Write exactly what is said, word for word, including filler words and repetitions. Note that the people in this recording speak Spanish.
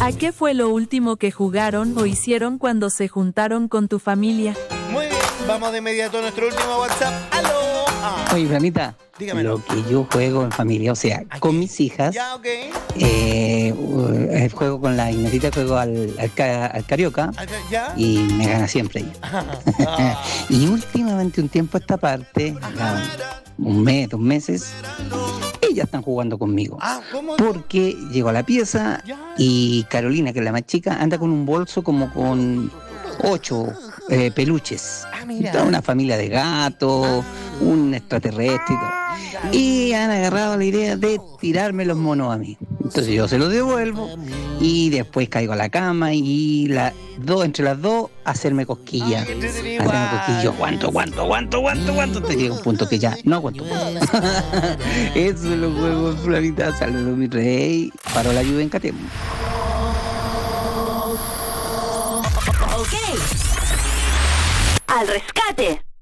¿A qué fue lo último que jugaron o hicieron cuando se juntaron con tu familia? Muy bien, vamos de inmediato a nuestro último WhatsApp. ¡Aló! Ah, Oye, Flamita, dígamelo. lo que yo juego en familia, o sea, ¿A con qué? mis hijas, Ya, ok. eh, uh, juego con la Ignacia, juego al, al, ca- al Carioca Acá, ¿ya? y me gana siempre ella. Ah. Y últimamente, un tiempo a esta parte, ya un mes, dos meses, ellas están jugando conmigo. Ah, ¿cómo? Porque llego a la pieza y Carolina, que es la más chica, anda con un bolso como con ocho eh, peluches. Ah, mira. Toda una familia de gatos, un extraterrestre y todo. Y han agarrado la idea de tirarme los monos a mí. Entonces yo se los devuelvo y después caigo a la cama y las dos, entre las dos, hacerme cosquillas. Qué entretenido, Hacerme igual. cosquillas. Yo aguanto, aguanto, aguanto, aguanto, aguanto. Te llega un punto que ya no aguanto. Eso es lo juego, Flavita. Saludos, mi rey. Paró la lluvia en Catemo. Ok. Al rescate.